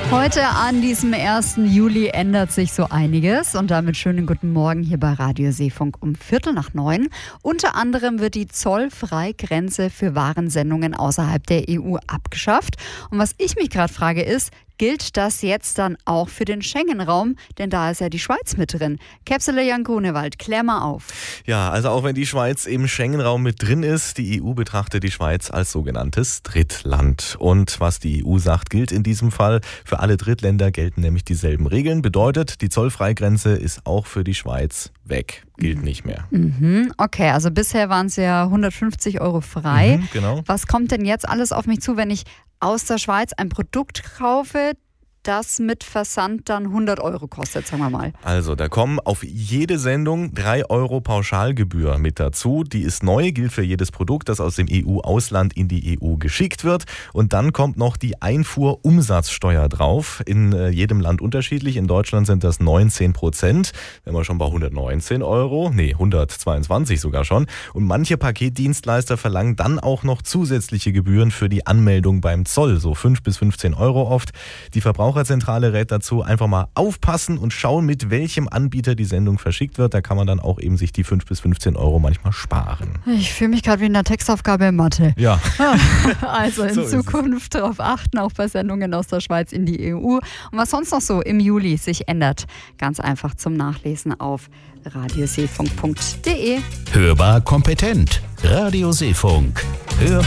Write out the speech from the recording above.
Heute an diesem 1. Juli ändert sich so einiges und damit schönen guten Morgen hier bei Radio Seefunk um 8:45. Unter anderem wird die Zollfreigrenze für Warensendungen außerhalb der EU abgeschafft. Und was ich mich gerade frage ist, gilt das jetzt dann auch für den Schengen-Raum? Denn da ist ja die Schweiz mit drin. Käpsele Jan Grunewald, klär mal auf. Ja, also auch wenn die Schweiz im Schengen-Raum mit drin ist, die EU betrachtet die Schweiz als sogenanntes Drittland. Und was die EU sagt, gilt in diesem Fall. Für alle Drittländer gelten nämlich dieselben Regeln. Bedeutet, die Zollfreigrenze ist auch für die Schweiz weg. Gilt nicht mehr. Okay, also bisher waren es ja 150 € frei. Genau. Was kommt denn jetzt alles auf mich zu, wenn ich aus der Schweiz ein Produkt kaufe, das mit Versand dann 100 € kostet, sagen wir mal? Also da kommen auf jede Sendung 3 € Pauschalgebühr mit dazu. Die ist neu, gilt für jedes Produkt, das aus dem EU-Ausland in die EU geschickt wird. Und dann kommt noch die Einfuhrumsatzsteuer drauf. In jedem Land unterschiedlich. In Deutschland sind das 19%. Wenn wir schon bei 119 €, 122 sogar schon. Und manche Paketdienstleister verlangen dann auch noch zusätzliche Gebühren für die Anmeldung beim Zoll. So 5 bis 15 € oft. Die Verbraucherzentrale rät dazu, einfach mal aufpassen und schauen, mit welchem Anbieter die Sendung verschickt wird. Da kann man dann auch eben sich die 5 bis 15 € manchmal sparen. Ich fühle mich gerade wie in der Textaufgabe in Mathe. Ja. Also in Zukunft darauf achten, auch bei Sendungen aus der Schweiz in die EU. Und was sonst noch so im Juli sich ändert, ganz einfach zum Nachlesen auf radioseefunk.de. Hörbar kompetent. Radio Seefunk. Hörbar.